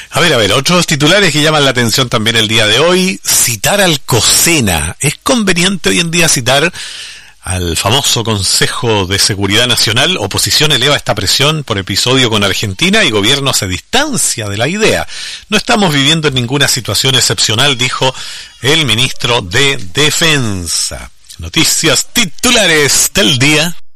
A ver, otros titulares que llaman la atención también el día de hoy. Citar al COSENA. ¿Es conveniente hoy en día citar al famoso Consejo de Seguridad Nacional? Oposición eleva esta presión por episodio con Argentina y gobierno se distancia de la idea. No estamos viviendo en ninguna situación excepcional, dijo el ministro de Defensa. Noticias titulares del día.